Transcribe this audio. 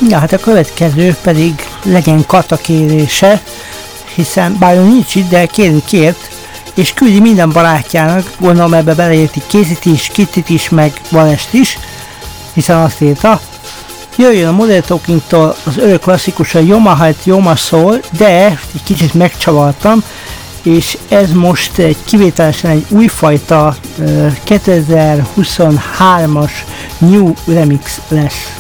Ja, hát a következő pedig legyen Kata kérése, hiszen bár ő nincs itt, de kért, és küldi minden barátjának, gondolom ebbe beleérti Kézit is, Kittit is, meg Valest is, hiszen azt írta, jöjjön a Modern Talking-tól az örök klasszikus a You're My Heart, You're My Soul, de egy kicsit megcsavartam, és ez most egy kivételesen egy újfajta 2023-as New Remix lesz.